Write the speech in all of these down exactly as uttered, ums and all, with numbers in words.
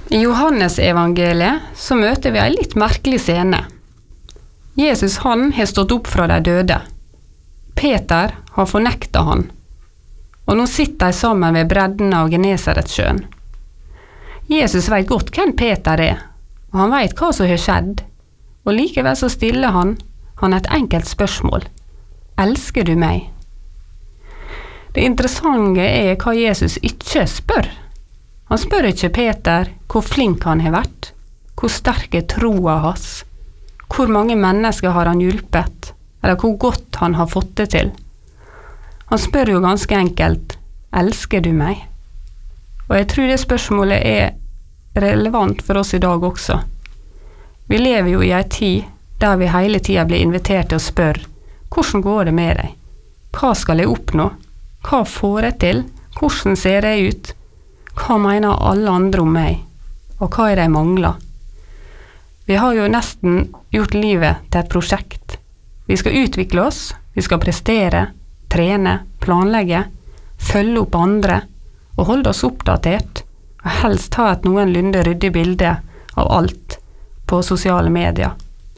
I Johannes evangeliet så møter vi en litt merkelig scene. Jesus han har stått opp fra de døde. Peter har fornektet han, og nå sitter de sammen ved bredden av Genesaretsjøen. Jesus vet godt hvem Peter er, og han vet hva som har skjedd, og likevel så stiller han, han et enkelt spørsmål. Elsker du meg? Det interessante er hva Jesus ikke spør. Han spør ikke Peter hvor flink han har vært, hvor sterk er troa hans, hvor mange mennesker har han hjulpet, eller hvor godt han har fått det til. Han spør jo ganske enkelt, elsker du meg? Og jeg tror det spørsmålet er relevant for oss i dag også. Vi lever jo i en tid der vi hele tiden blir invitert til å spørre, hvordan går det med deg? Hva skal jeg oppnå? Hva får jeg til? Hvordan ser jeg ut? Hva mener alle andre om meg? Og hva er det jeg mangler? Vi har jo nesten gjort livet til et prosjekt. Vi skal utvikle oss, vi skal prestere, trene, planlegge, følge opp andre og holde oss oppdatert, og helst ha et noenlunde ryddig bilde av alt på sosiale medier.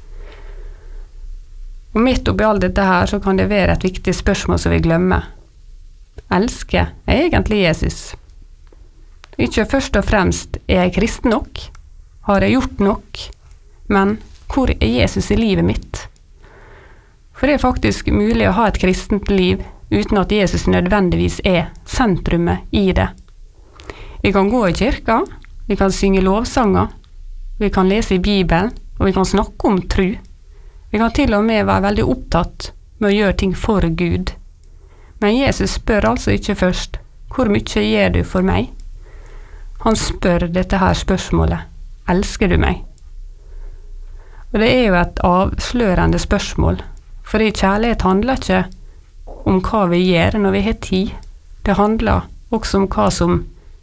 Og midt oppi alt dette her så kan det være et viktig spørsmål som vi glemmer. Elsker jeg egentlig Jesus? Ikke først og fremst er jeg kristen nok, har jeg gjort nok, men hvor er Jesus i livet mitt? For det er faktisk mulig å ha et kristent liv uten at Jesus nødvendigvis er sentrumet i det. Vi kan gå i kirka, vi kan synge lovsanger, vi kan lese i Bibelen, og vi kan snakke om tro. Vi kan til og med være veldig opptatt med å gjøre ting for Gud. Men Jesus spør altså ikke først, hvor mye gjør du for meg? Han spør dette her spørsmålet, elsker du meg? Og det er jo et avslørende spørsmål, for i kjærlighet handler ikke om hva vi gjør når vi har tid. Det handler også om hva som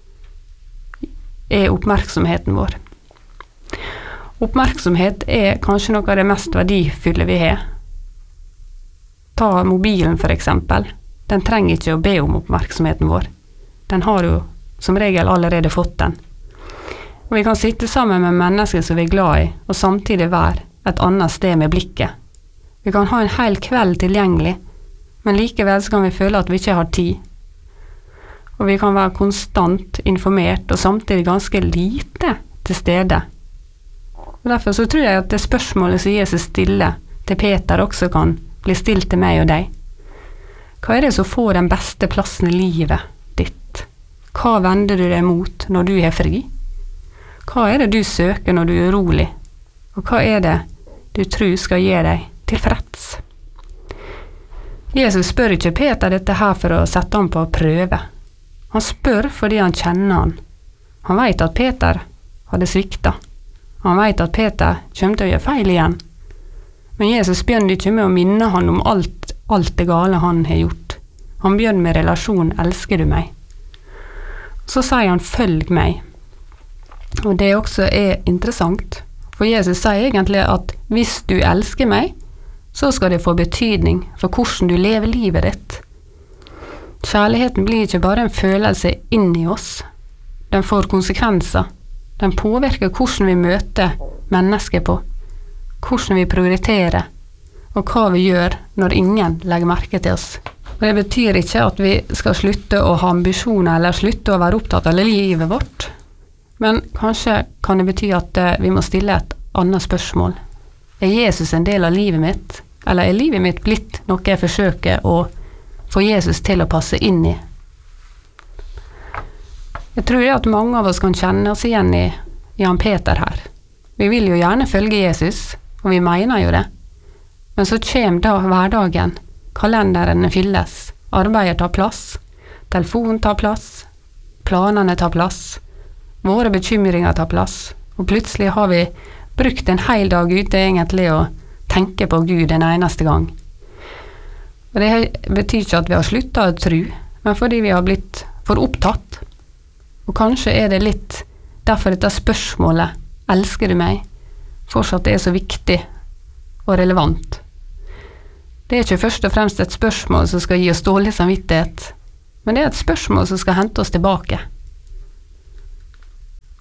er oppmerksomheten vår. Oppmerksomhet er kanskje noe av det mest verdifulle vi har. Ta mobilen for eksempel. Den trenger ikke å be om oppmerksomheten vår. Den har jo som regel allerede fått den. Og vi kan sitte sammen med mennesker som vi er glad i, og samtidig være et annet sted med blikket. Vi kan ha en hel kveld tilgjengelig, men likevel så kan vi føle at vi ikke har tid. Og vi kan være konstant informert, og samtidig ganske lite til stede. Og derfor så tror jeg at det spørsmålet som Jesus stiller til Peter også kan bli stilt til meg og deg. Hva er det som får den beste plassen i livet ditt? Hva vender du deg mot når du er fri? Hva er det du søker når du er urolig? Og hva er det du tror skal gi deg tilfreds? Jesus spør ikke Peter dette her for å sette han på prøve. Han spør fordi han kjenner han. Han vet at Peter hadde sviktet. Han vet at Peter kommer til å gjøre feil igjen. Men Jesus begynner ikke med å minne han om alt, alt det gale han har gjort. Han begynner med relasjonen, elsker du meg? Så sier han, følg meg. Og det også er interessant, for Jesus sier egentlig at hvis du elsker meg, så skal det få betydning for hvordan du lever livet ditt. Kjærligheten blir ikke bare en følelse inni oss. Den får konsekvenser. Den påvirker hvordan vi møter mennesker på, hvordan vi prioriterer, og hva vi gjør når ingen legger merke til oss. Og det betyr ikke at vi skal slutte å ha ambisjoner, eller slutte å være opptatt av livet vårt. Men kanskje kan det bety at vi må stille et annet spørsmål. Er Jesus en del av livet mitt? Eller er livet mitt blitt noe jeg forsøker å få Jesus til å passe inn i? Jeg tror at mange av oss kan kjenne oss igjen i Jan Peter her. Vi vil jo gjerne følge Jesus, og vi mener jo det. Men så kommer da hverdagen, kalenderen fylles, arbeidet tar plass, telefonen tar plass, planene tar plass, våre bekymringer tar plass, og plutselig har vi brukt en hel dag ute egentlig å tenke på Gud en eneste gang. Og det betyr ikke at vi har sluttet å tro, men fordi vi har blitt for opptatt. Og kanskje er det litt derfor dette spørsmålet, elsker du meg, fortsatt er så viktig og relevant. Det er ikke først og fremst et spørsmål som skal gi oss dårlig samvittighet, men det er et spørsmål som skal hente oss tilbake.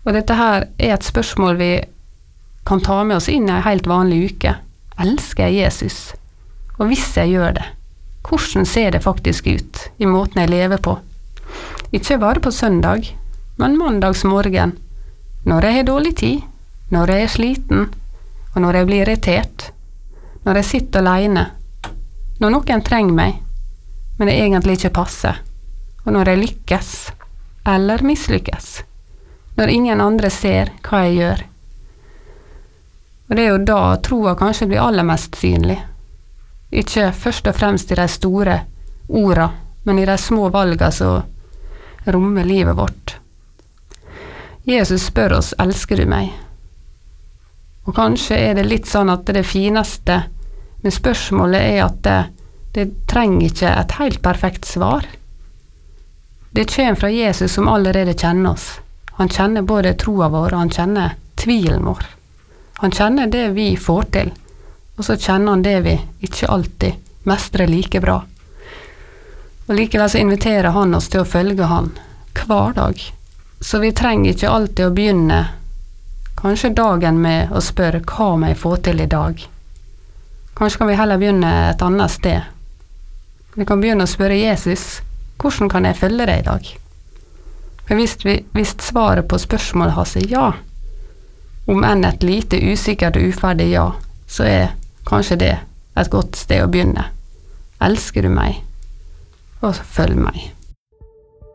Og dette her er et spørsmål vi kan ta med oss inn i en helt vanlig uke. Elsker jeg Jesus? Og hvis jeg gjør det, hvordan ser det faktisk ut i måten jeg lever på? Ikke bare på søndag, men mandagsmorgen, når jeg har dårlig tid, når jeg er sliten, og når jeg blir irritert, når jeg sitter alene, når noen trenger meg, men det egentlig ikke passer, og når jeg lykkes, eller mislykkes, når ingen andre ser hva jeg gjør. Og det er jo da troa kanskje blir aller mest synlig. Ikke først og fremst i de store orda, men i de små valgene som rommer livet vårt. Jesus spør oss, elsker du meg? Og kanskje er det litt sånn at det fineste med spørsmålet er at det, det trenger ikke et helt perfekt svar. Det kommer fra Jesus som allerede kjenner oss. Han kjenner både troa vår, og han kjenner tvilen vår. Han kjenner det vi får til, og så kjenner han det vi ikke alltid mestrer like bra. Og likevel så inviterer han oss til å følge han hver dag. Så vi trenger ikke alltid å begynne kanskje dagen med å spørre hva må jeg få til i dag. Kanskje kan vi heller begynne et annet sted. Vi kan begynne å spørre Jesus, hvordan kan jeg følge deg i dag? For hvis, vi, hvis svaret på spørsmålet hans er ja, om enn et lite usikkert og uferdig ja, så er kanskje det et godt sted å begynne. Elsker du meg? Og følg meg.